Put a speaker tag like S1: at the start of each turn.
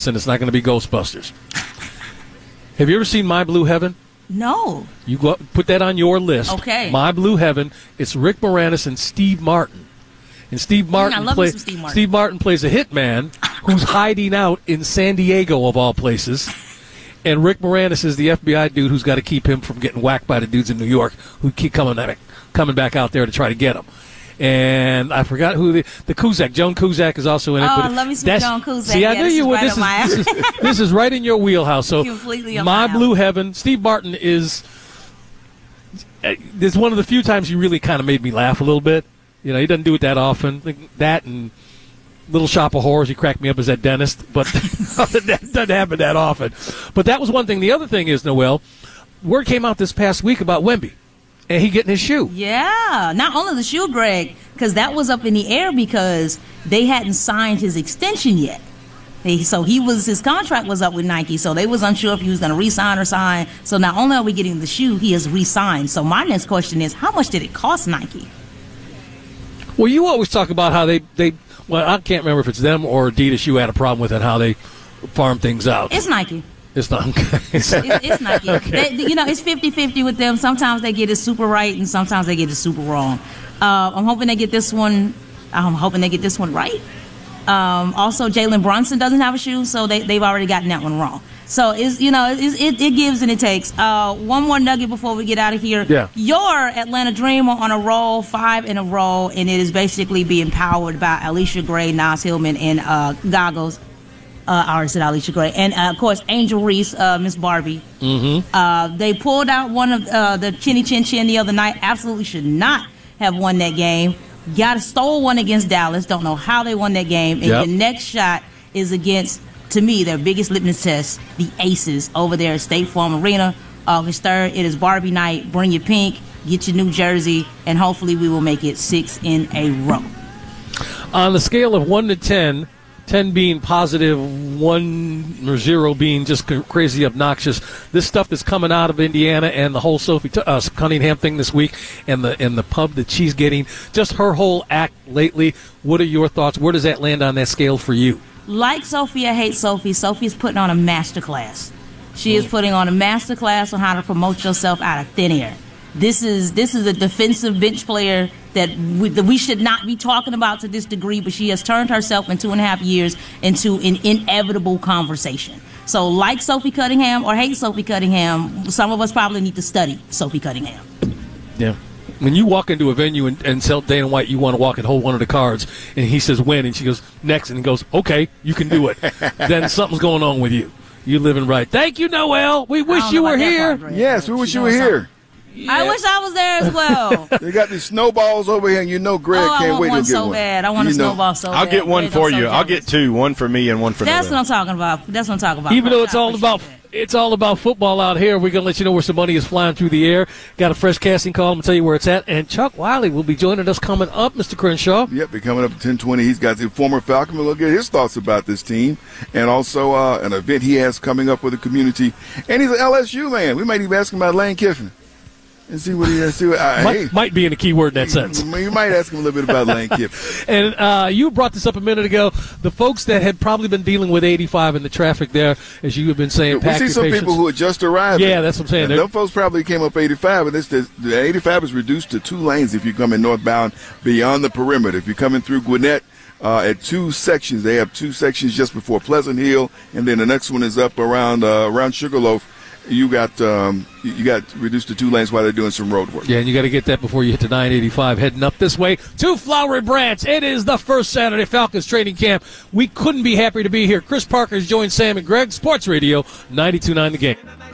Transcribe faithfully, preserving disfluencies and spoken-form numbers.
S1: and it's not going to be Ghostbusters. Have you ever seen My Blue Heaven?
S2: No.
S1: You go put that on your list.
S2: Okay.
S1: My Blue Heaven. It's Rick Moranis and Steve Martin. And Steve Martin,
S2: mm, I love
S1: play,
S2: Steve Martin.
S1: Steve Martin plays a hitman who's hiding out in San Diego, of all places. And Rick Moranis is the F B I dude who's got to keep him from getting whacked by the dudes in New York who keep coming back, coming back out there to try to get him. And I forgot who the the Cusack. Joan Cusack is also in it.
S2: Oh,
S1: but
S2: I love me some Joan Cusack.
S1: See, I
S2: yeah,
S1: knew you would.
S2: Right
S1: this, is, this, is, this is right in your wheelhouse. So,
S2: completely up
S1: My
S2: my
S1: Blue Heaven. Steve Martin is. It's one of the few times he really kind of made me laugh a little bit. You know, he doesn't do it that often. Like that and Little Shop of Horrors, he cracked me up as that dentist, but that doesn't happen that often. But that was one thing. The other thing is, Noelle, word came out this past week about Wemby. And he getting his shoe.
S2: Yeah, not only the shoe, Greg, because that was up in the air because they hadn't signed his extension yet. They, so he was his contract was up with Nike, so they was unsure if he was going to re-sign or sign. So not only are we getting the shoe, he has re-signed. So my next question is, how much did it cost Nike?
S1: Well, you always talk about how they, they well, I can't remember if it's them or Adidas you had a problem with and how they farm things out.
S2: It's Nike.
S1: It's not okay.
S2: it's, it's Nike.
S1: Okay.
S2: They, you know, it's fifty-fifty with them. Sometimes they get it super right, and sometimes they get it super wrong. Uh, I'm hoping they get this one. I'm hoping they get this one right. Um, also, Jalen Brunson doesn't have a shoe, so they, they've already gotten that one wrong. So it's you know it's, it it gives and it takes. Uh, one more nugget before we get out of here.
S1: Yeah.
S2: Your Atlanta Dream are on a roll, five in a row, and it is basically being powered by Alicia Gray, Nas Hillman, and uh, Goggles. Uh, or is it Alicia Gray? And, uh, of course, Angel Reese, uh, Miss Barbie.
S1: Mm-hmm.
S2: Uh, they pulled out one of uh, the Chinny Chin Chin the other night. Absolutely should not have won that game. Got stole one against Dallas. Don't know how they won that game. And
S1: Yep.
S2: the next shot is against, to me, their biggest litmus test, the Aces over there at State Farm Arena. August third, it is Barbie night. Bring your pink, get your new jersey, and hopefully we will make it six in a row.
S1: On the scale of one to ten, ten being positive, one or zero being just crazy obnoxious. This stuff that's coming out of Indiana and the whole Sophie uh, Cunningham thing this week and the and the pub that she's getting, just her whole act lately, what are your thoughts? Where does that land on that scale for you?
S2: Like Sophie, I hate Sophie. Sophie's putting on a master class. She is putting on a master class on how to promote yourself out of thin air. This is this is a defensive bench player that we, that we should not be talking about to this degree, but she has turned herself in two and a half years into an inevitable conversation. So like Sophie Cunningham or hate Sophie Cunningham, some of us probably need to study Sophie Cunningham.
S1: Yeah. When you walk into a venue and, and tell Dana White you want to walk and hold one of the cards, and he says win, and she goes next, and he goes, okay, you can do it, then something's going on with you. You're living right. Thank you, Noelle. We wish you were here.
S2: Part,
S3: yes, we wish you were here.
S1: Yeah.
S2: I wish I was there as well.
S3: They got these snowballs over here, and you know Greg
S2: oh,
S3: can't
S2: I
S3: wait
S2: want
S3: to
S2: one
S3: get
S2: so
S3: one.
S2: bad. I want
S3: you
S2: a
S3: know.
S2: snowball so
S4: I'll
S2: bad.
S4: get one
S2: Greg,
S4: for
S2: I'm so
S4: you. I'll
S2: jealous.
S4: get two, one for me and one for
S2: That's
S4: Noelle.
S2: what I'm talking about. That's what I'm talking about.
S1: Even though it's
S2: I
S1: all
S2: appreciate
S1: about
S2: that.
S1: it's all about football out here, we're gonna let you know where some money is flying through the air. Got a fresh casting call. I'm gonna tell you where it's at. And Chuck Wiley will be joining us coming up, Mister Crenshaw.
S3: Yep, be coming up at ten twenty. He's got the former Falcon. We'll get his thoughts about this team and also uh, an event he has coming up with the community. And he's an L S U man. We might even ask him about Lane Kiffin and see what he has. See what, uh,
S1: Might,
S3: hey,
S1: might be in a key word in that sense.
S3: You might ask him a little bit about Lane Kiffin.
S1: And uh, you brought this up a minute ago. The folks that had probably been dealing with eighty-five and the traffic there, as you have been saying,
S3: We
S1: pack
S3: see
S1: your
S3: some
S1: patience.
S3: people who had just arrived.
S1: Yeah, that's what I'm saying.
S3: And
S1: They're-
S3: them folks probably came up eighty-five, and this the eighty-five is reduced to two lanes if you're coming northbound beyond the perimeter. If you're coming through Gwinnett uh, at two sections, they have two sections just before Pleasant Hill, and then the next one is up around uh, around Sugarloaf. You got um, you got reduced to two lanes while they're doing some road work.
S1: Yeah, and you got to get that before you hit the nine eighty-five heading up this way to Flowery Branch. It is the first Saturday Falcons training camp. We couldn't be happier to be here. Chris Parker has joined Sam and Greg. Sports Radio ninety-two point nine The Game.